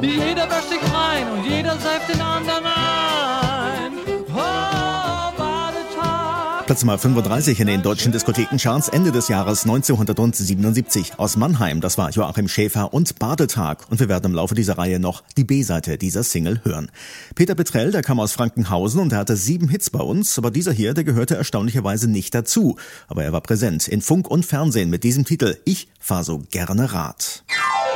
Jeder wäscht sich rein und jeder seift den anderen ein. Oh, Badetag. Platz Nummer 35 in den deutschen Diskothekencharts Ende des Jahres 1977. Aus Mannheim, das war Joachim Schäfer und Badetag. Und wir werden im Laufe dieser Reihe noch die B-Seite dieser Single hören. Peter Petrell, der kam aus Frankenhausen und er hatte 7 Hits bei uns. Aber dieser hier, der gehörte erstaunlicherweise nicht dazu. Aber er war präsent in Funk und Fernsehen mit diesem Titel Ich fahr so gerne Rad.